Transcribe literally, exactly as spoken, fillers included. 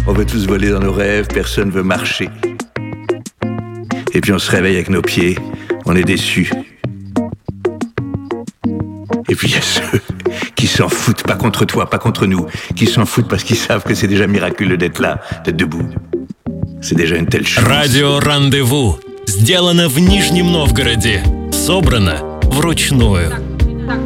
On veut tous voler dans nos rêves, personne veut marcher. Et puis on se réveille avec nos pieds, on est déçus. Et puis il y a ceux qui s'en foutent, pas contre toi, pas contre nous, qui s'en foutent parce qu'ils savent que c'est déjà miraculeux d'être là, d'être debout. C'est déjà une telle chance. Радио «Рандеву» сделано в Нижнем Новгороде, собрано вручную.